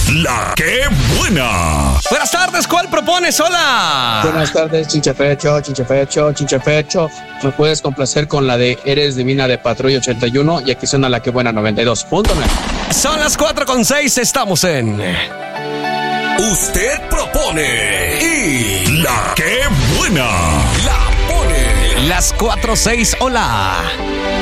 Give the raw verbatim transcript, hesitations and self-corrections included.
La que buena. Buenas tardes, ¿cuál propones? Hola. Buenas tardes, Chinchefecho, Chinchefecho, Chinchefecho. ¿Me puedes complacer con la de Eres Divina de Patrulla ochenta y uno? Y aquí suena La que buena noventa y dos punto nueve. Son las cuatro con seis, estamos en... Usted propone y La que buena la pone. Las cuatro seis, hola.